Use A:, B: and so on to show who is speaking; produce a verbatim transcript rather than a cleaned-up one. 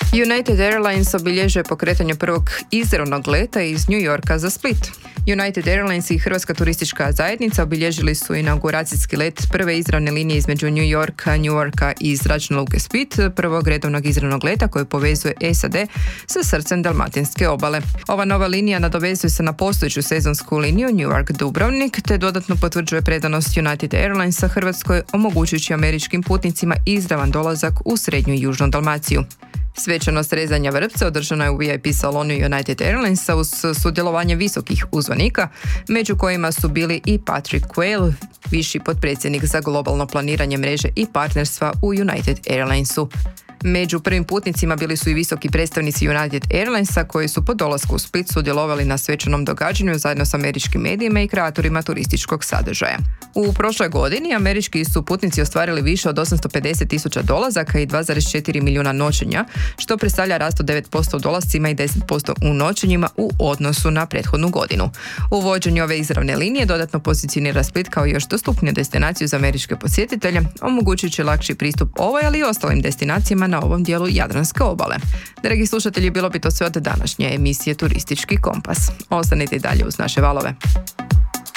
A: United Airlines obilježuje pokretanje prvog izravnog leta iz New Yorka za Split. United Airlines i Hrvatska turistička zajednica obilježili su inauguracijski let prve izravne linije između New Yorka, Newarka i zračne luke Split, prvog redovnog izravnog leta koji povezuje S A D sa srcem dalmatinske obale. Ova nova linija nadovezuje se na postojeću sezonsku liniju Newark-Dubrovnik te dodatno potvrđuje predanost United Airlinesa Hrvatskoj, omogućujući američkim putnicima izravan dolazak u srednju i južnu Dalmaciju. Svečanost rezanja vrpca održana je u V I P salonu United Airlinesa uz sudjelovanje visokih uzvanika, među kojima su bili i Patrick Quayle, viši potpredsjednik za globalno planiranje mreže i partnerstva u United Airlinesu. Među prvim putnicima bili su i visoki predstavnici United Airlinesa koji su po dolasku u Split sudjelovali na svečanom događanju zajedno s američkim medijima i kreatorima turističkog sadržaja. U prošloj godini američki su putnici ostvarili više od osamsto pedeset tisuća dolazaka i dva zarez četiri milijuna noćenja, što predstavlja rast od devet posto u dolascima i deset posto u noćenjima u odnosu na prethodnu godinu. Uvođenje ove izravne linije dodatno pozicionira Split kao još dostupniju destinaciju za američke posjetitelje, omogućujući lakši pristup ovoj, ali i ostalim destinacijama na ovom dijelu Jadranske obale. Dragi slušatelji, bilo bi to sve od današnje emisije Turistički kompas. Ostanite i dalje uz naše valove.